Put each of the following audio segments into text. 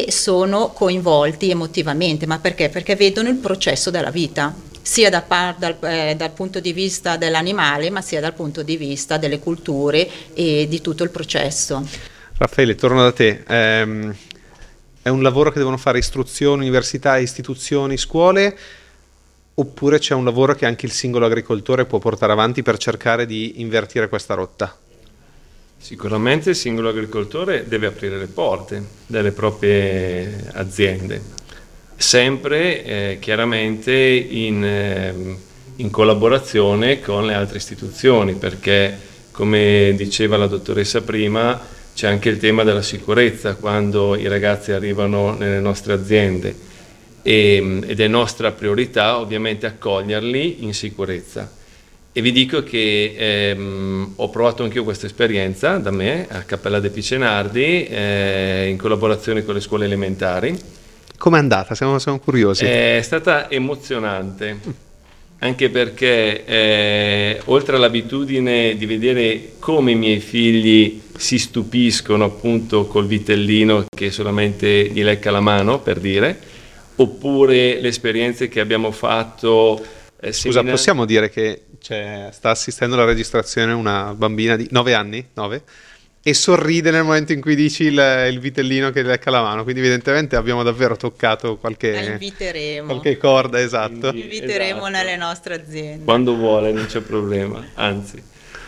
e sono coinvolti emotivamente. Ma perché? Perché vedono il processo della vita, sia dal punto di vista dell'animale, ma sia dal punto di vista delle culture e di tutto il processo. Raffaele, torno da te. È un lavoro che devono fare istruzioni, università, istituzioni, scuole, oppure c'è un lavoro che anche il singolo agricoltore può portare avanti per cercare di invertire questa rotta? Sicuramente il singolo agricoltore deve aprire le porte delle proprie aziende, sempre chiaramente in collaborazione con le altre istituzioni, perché come diceva la dottoressa prima c'è anche il tema della sicurezza quando i ragazzi arrivano nelle nostre aziende ed è nostra priorità ovviamente accoglierli in sicurezza. E vi dico che ho provato anch'io questa esperienza da me a Cappella dei Picenardi in collaborazione con le scuole elementari. Com'è andata? Siamo curiosi. È stata emozionante, anche perché oltre all'abitudine di vedere come i miei figli si stupiscono appunto col vitellino che solamente gli lecca la mano, per dire, oppure le esperienze che abbiamo fatto. Scusa, possiamo dire che sta assistendo alla registrazione una bambina di 9 anni? 9? E sorride nel momento in cui dici il vitellino che lecca la mano, quindi evidentemente abbiamo davvero toccato qualche corda, esatto. Inviteremo esatto. Nelle nostre aziende. Quando vuole, non c'è problema, anzi.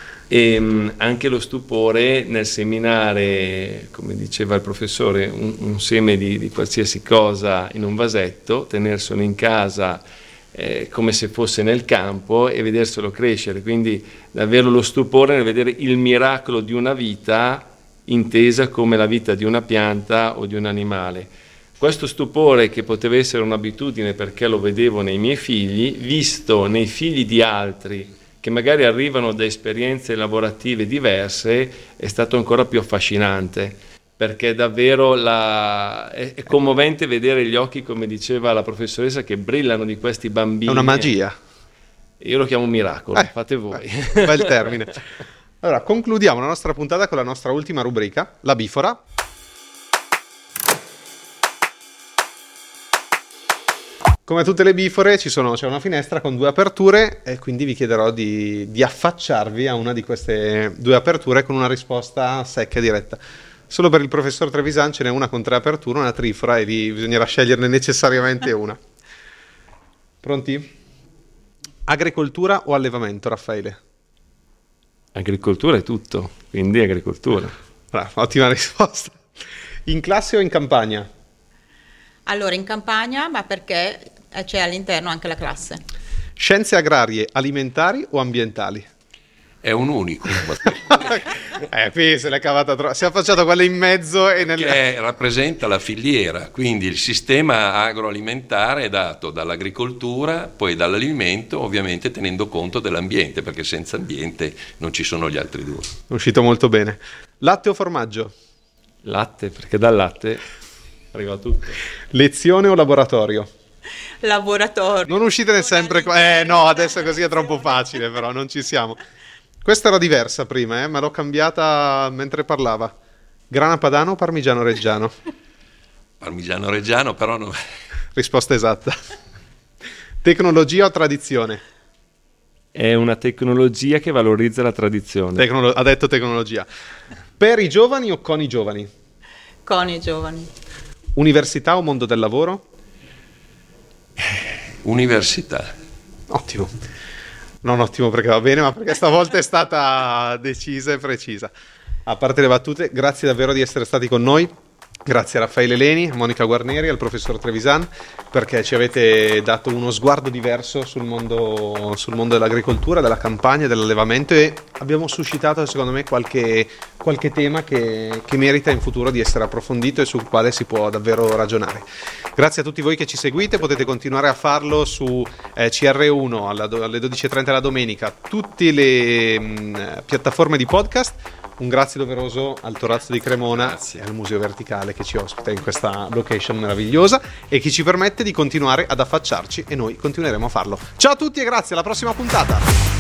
E anche lo stupore nel seminare, come diceva il professore, un seme di qualsiasi cosa in un vasetto, tenerselo in casa come se fosse nel campo e vederselo crescere, quindi davvero lo stupore nel vedere il miracolo di una vita intesa come la vita di una pianta o di un animale. Questo stupore, che poteva essere un'abitudine perché lo vedevo nei miei figli, visto nei figli di altri che magari arrivano da esperienze lavorative diverse, è stato ancora più affascinante, perché davvero è commovente vedere gli occhi, come diceva la professoressa, che brillano di questi bambini. È una magia. Io lo chiamo miracolo, fate voi. Bel termine. Allora, concludiamo la nostra puntata con la nostra ultima rubrica, la bifora. Come tutte le bifore c'è una finestra con 2 aperture e quindi vi chiederò di affacciarvi a una di queste 2 aperture con una risposta secca e diretta. Solo per il professor Trevisan ce n'è una con 3 aperture, una trifora, e bisognerà sceglierne necessariamente una. Pronti? Agricoltura o allevamento, Raffaele? Agricoltura è tutto, quindi agricoltura. Ottima risposta. In classe o in campagna? Allora, in campagna, ma perché c'è all'interno anche la classe. Scienze agrarie, alimentari o ambientali? È un unico. Qui se l'è cavata troppo. Si è affacciato quella in mezzo e che rappresenta la filiera, quindi il sistema agroalimentare è dato dall'agricoltura, poi dall'alimento, ovviamente tenendo conto dell'ambiente, perché senza ambiente non ci sono gli altri 2. È uscito molto bene. Latte o formaggio? Latte, perché dal latte arriva tutto. Lezione o laboratorio? Laboratorio. Non uscitene sempre qua. No, adesso così è troppo facile, però non ci siamo. Questa era diversa prima, ma l'ho cambiata mentre parlava. Grana padano o parmigiano reggiano? Parmigiano reggiano, però no. Risposta esatta. Tecnologia o tradizione? È una tecnologia che valorizza la tradizione. Ha detto tecnologia. Per i giovani o con i giovani? Con i giovani. Università o mondo del lavoro? Università. Ottimo. Non ottimo perché va bene, ma perché stavolta è stata decisa e precisa. A parte le battute, grazie davvero di essere stati con noi. Grazie a Raffaele Leni, a Monica Guarneri, al professor Trevisan, perché ci avete dato uno sguardo diverso sul mondo dell'agricoltura, della campagna e dell'allevamento, e abbiamo suscitato secondo me qualche tema che merita in futuro di essere approfondito e sul quale si può davvero ragionare. Grazie a tutti voi che ci seguite, potete continuare a farlo su CR1 alle 12.30 la domenica, tutte le piattaforme di podcast. Un grazie doveroso al Torazzo di Cremona e al Museo Verticale che ci ospita in questa location meravigliosa e che ci permette di continuare ad affacciarci, e noi continueremo a farlo. Ciao a tutti e grazie, alla prossima puntata!